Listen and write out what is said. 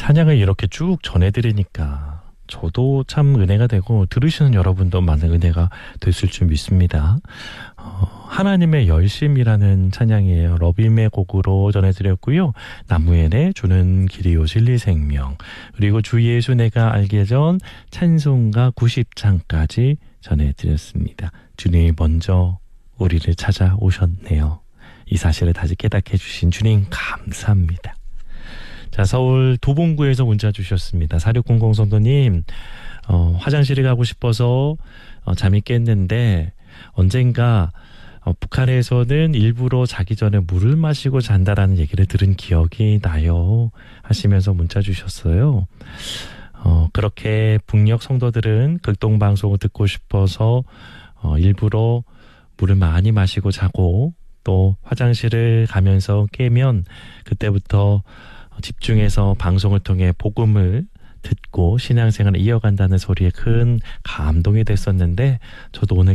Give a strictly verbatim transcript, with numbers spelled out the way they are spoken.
찬양을 이렇게 쭉 전해드리니까 저도 참 은혜가 되고 들으시는 여러분도 많은 은혜가 됐을 줄 믿습니다. 어, 하나님의 열심이라는 찬양이에요. 러빔의 곡으로 전해드렸고요. 나무엘의 주는 길이요 진리 생명, 그리고 주 예수 내가 알기 전 찬송가 구십 장까지 전해드렸습니다. 주님이 먼저 우리를 찾아오셨네요. 이 사실을 다시 깨닫게 해주신 주님 감사합니다. 자, 서울 도봉구에서 문자 주셨습니다. 사육공공 성도님, 어, 화장실에 가고 싶어서 어, 잠이 깼는데 언젠가 어, 북한에서는 일부러 자기 전에 물을 마시고 잔다라는 얘기를 들은 기억이 나요 하시면서 문자 주셨어요. 어, 그렇게 북녘 성도들은 극동방송을 듣고 싶어서 어, 일부러 물을 많이 마시고 자고 또 화장실을 가면서 깨면 그때부터 집중해서 방송을 통해 복음을 듣고 신앙생활을 이어간다는 소리에 큰 감동이 됐었는데 저도 오늘